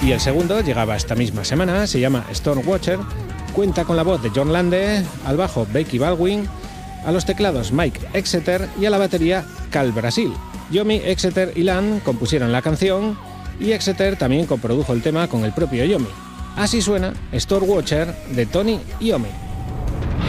Y el segundo llegaba esta misma semana, se llama Stormwatcher, cuenta con la voz de John Lande, al bajo Becky Baldwin, a los teclados Mike Exeter y a la batería Cal Brasil. Yomi, Exeter y Land compusieron la canción y Exeter también coprodujo el tema con el propio Yomi. Así suena Stormwatcher de Tony Iommi.